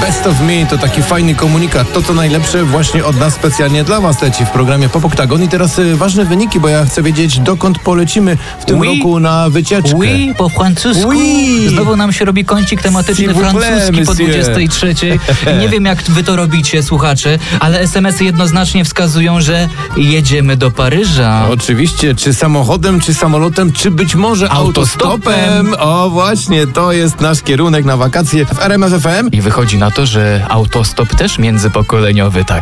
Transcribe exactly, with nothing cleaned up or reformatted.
Best of Me to taki fajny komunikat. To, co najlepsze właśnie od nas specjalnie dla was leci w programie Pop Oktagon. I teraz y, ważne wyniki, bo ja chcę wiedzieć, dokąd polecimy w tym Oui. roku na wycieczkę. Oui, po francusku. Oui. Znowu nam się robi kącik tematyczny S'il vous plaît, francuski po monsieur. dwudziestej trzeciej. Nie wiem, jak wy to robicie, słuchacze, ale es em esy jednoznacznie wskazują, że jedziemy do Paryża. Oczywiście, czy samochodem, czy samolotem, czy być może autostopem. Autostopem. O właśnie, to jest nasz kierunek na wakacje w R M F F M. I wychodzi na to, że autostop też międzypokoleniowy, tak.